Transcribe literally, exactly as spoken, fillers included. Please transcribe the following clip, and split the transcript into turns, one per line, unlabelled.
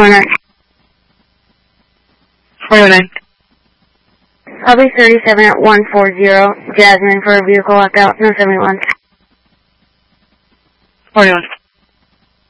twenty-one right.
twenty-one nine.
I'll be thirty-seven at one forty, Jasmine, for a vehicle lockout, no seventy-one.
forty-one.